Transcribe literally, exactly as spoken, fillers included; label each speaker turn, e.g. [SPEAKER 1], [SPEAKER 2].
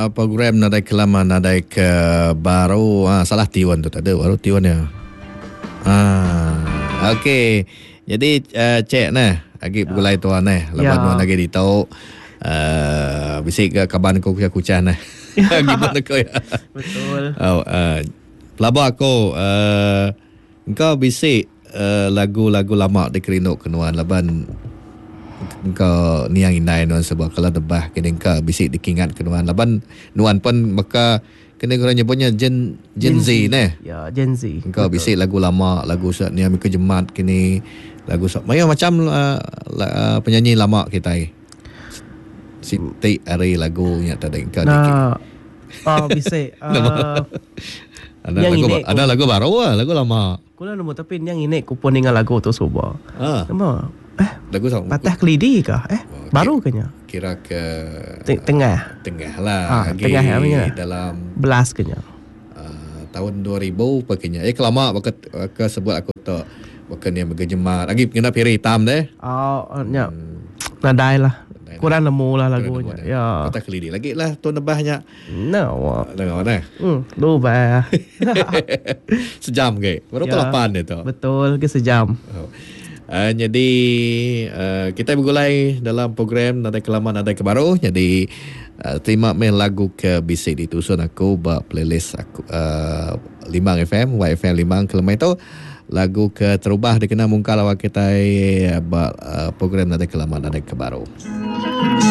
[SPEAKER 1] uh, program nadai kelama nadai ke baru. Ah, salah tiwan tu tak ada. Baru tiwan ya. Ah, okey. Jadi uh, cek nah, agi pegulai tuan nah. Lepas
[SPEAKER 2] Ya.
[SPEAKER 1] nuan lagi ditau uh, bisik ke kaban ko kucah nah. Gimana kau ya?
[SPEAKER 2] Betul.
[SPEAKER 1] Oh, uh, pelabak aku uh, engkau bisik uh, lagu-lagu lama di Kerinok kenuan laban engkau ni yang inai nuan sebab kalau debah kini engkau bisik dikingat kenuan laban nuan pun maka kena orang nyebutnya Gen Gen, Gen Z, Z neh.
[SPEAKER 2] Ya, Gen Z.
[SPEAKER 1] Engkau bisik lagu lama, lagu saat ni ambil kejemat kini lagu saat maya macam uh, uh, penyanyi lama kita ni. Siti Ari lagunya tadi engkau
[SPEAKER 2] Nah, oh bisik. Uh,
[SPEAKER 1] ada
[SPEAKER 2] yang
[SPEAKER 1] lagu
[SPEAKER 2] ini
[SPEAKER 1] ba- ada lagu baru lah, lagu lama.
[SPEAKER 2] Kula nombor tapi yang ini kupon dengan lagu tu coba.
[SPEAKER 1] Ah.
[SPEAKER 2] Nama eh
[SPEAKER 1] Lagu sama.
[SPEAKER 2] patah kelidi kah? Eh
[SPEAKER 1] Oh,
[SPEAKER 2] baru kenya.
[SPEAKER 1] Kira ke
[SPEAKER 2] Teng- tengah.
[SPEAKER 1] tengah lah.
[SPEAKER 2] Ah,
[SPEAKER 1] lagi
[SPEAKER 2] tengah ya, punya.
[SPEAKER 1] dalam
[SPEAKER 2] Belas kenya.
[SPEAKER 1] uh, tahun dua ribu pakainya. Eh kelama bakat ke sebut aku tak bukan yang bergejemat. Lagi kena piri hitam deh.
[SPEAKER 2] Oh, nya. Nadai lah. Kurang nemu lah lagunya.
[SPEAKER 1] Kena
[SPEAKER 2] Ya.
[SPEAKER 1] patah kelidi lagi lah tu nebahnya.
[SPEAKER 2] No.
[SPEAKER 1] Dengar mana?
[SPEAKER 2] Hmm, lupa.
[SPEAKER 1] Sejam ke? Baru
[SPEAKER 2] Ya.
[SPEAKER 1] pelapan itu.
[SPEAKER 2] Betul ke sejam.
[SPEAKER 1] Oh. Uh, jadi uh, kita bergulai dalam program Nadai Kelaman Nadai Kebaru. Jadi uh, terima main lagu ke bisik ditusun aku buat playlist aku uh, Limang F M, Y F M Limang Kelemai itu lagu ke terubah dikenal mungkal awak kita uh, buat uh, program Nadai Kelaman Nadai Kebaru.